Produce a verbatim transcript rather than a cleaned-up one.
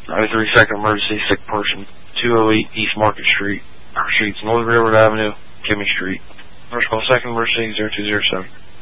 ninety-three second emergency, sick person, two oh eight East Market Street, Streets, North Railroad Avenue, Kimmy Street. First call, second emergency, zero two zero seven.